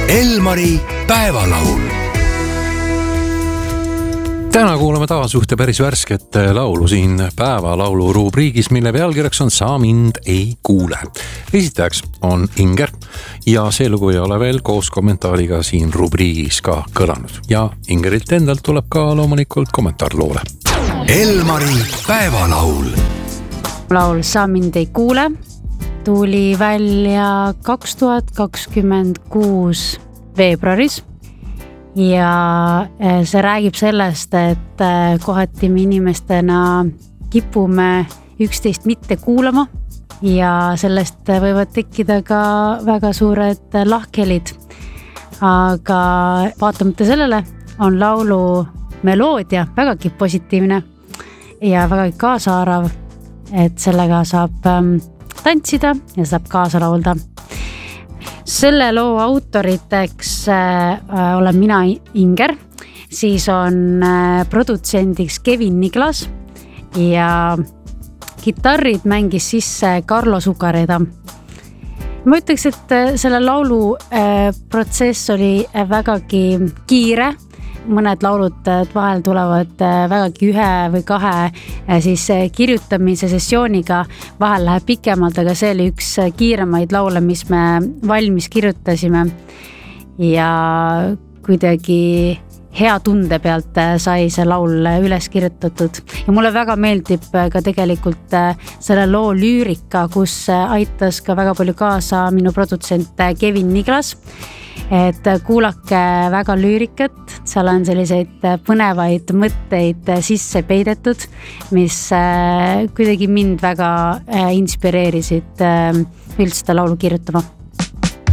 Elmari päevalaul. Täna kuulame taas ühte päris värsket laulu siin päevalaulu rubriigis, mille pealkirjaks on Sa mind ei kuule. Esitajaks on Inger ja see lugu ei ole veel koos kommentaariga siin rubriigis ka kõlanud. Ja Ingerilt endalt tuleb ka loomulikult kommentaar loole. Elmari päevalaul. Laul Sa mind ei kuule tuli välja 2026 veebruaris ja see räägib sellest, et kohati me inimestena kipume üksteist mitte kuulama ja sellest võivad tekkida ka väga suured lahkhelid. Aga vaatamata sellele on laulu meloodia vägagi positiivne ja vägagi kaasaarav, et sellega saab tantsida ja saab kaasa laulda. Selle loo autoriteks olen mina Inger, siis on produtsendiks Kevin Niklas ja kitarrid mängis sisse Carlo Sukareda. Ma ütleks, et selle laulu protsess oli vägagi kiire. Mõned laulud vahel tulevad vägagi ühe või kahe siis kirjutamise sessiooniga, vahel läheb pikemalt, aga see oli üks kiiremaid laule, mis me valmis kirjutasime ja kuidagi hea tunde pealt sai see laul üles kirjutatud. Ja mulle väga meeldib ka tegelikult selle loo lüürika, kus aitas ka väga palju kaasa minu produtsent Kevin Niklas. Et kuulake väga lüürikat, seal on selliseid põnevaid mõtteid sisse peidetud, mis kuidagi mind väga inspireerisid üldse laulu kirjutama.